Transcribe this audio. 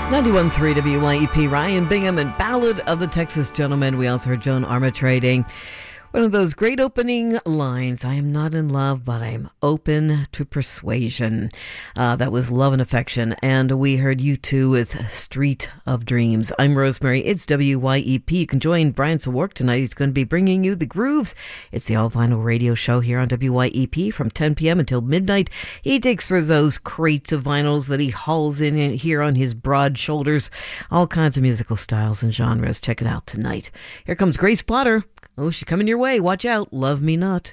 91.3 WYEP, Ryan Bingham and Ballad of the Texas Gentleman. We also heard Joan Armatrading. One of those great opening lines, I am not in love, but I'm open to persuasion. That was Love and Affection. And we heard U2 with Street of Dreams. I'm Rosemary. It's WYEP. You can join Brian Sawark tonight. He's going to be bringing you the grooves. It's the All Vinyl Radio Show here on WYEP from 10 p.m. until midnight. He digs through those crates of vinyls that he hauls in here on his broad shoulders. All kinds of musical styles and genres. Check it out tonight. Here comes Grace Potter. Oh, she's coming your way. Watch out. Love Me Not.